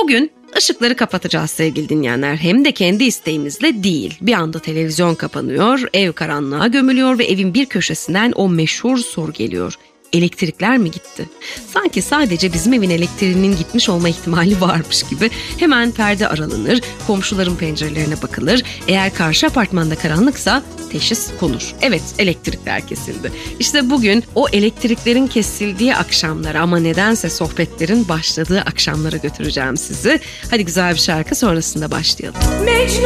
Bugün ışıkları kapatacağız sevgili dinleyenler. Hem de kendi isteğimizle değil. Bir anda televizyon kapanıyor, ev karanlığa gömülüyor ve evin bir köşesinden o meşhur soru geliyor. Elektrikler mi gitti? Sanki sadece bizim evin elektriğinin gitmiş olma ihtimali varmış gibi hemen perde aralanır, komşuların pencerelerine bakılır. Eğer karşı apartmanda karanlıksa teşhis konur. Evet, elektrikler kesildi. İşte bugün o elektriklerin kesildiği akşamlara ama nedense sohbetlerin başladığı akşamlara götüreceğim sizi. Hadi güzel bir şarkı sonrasında başlayalım. Mecnun